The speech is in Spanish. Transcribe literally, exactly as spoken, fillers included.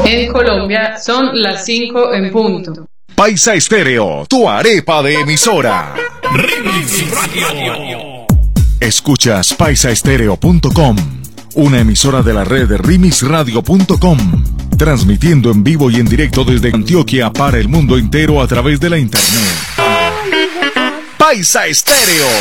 En Colombia son las cinco en punto. Paisa Estéreo, tu arepa de emisora. Remix Radio. Escuchas paisa estéreo punto com, una emisora de la red remix radio punto com, transmitiendo en vivo y en directo desde Antioquia para el mundo entero a través de la internet. Paisa Estéreo.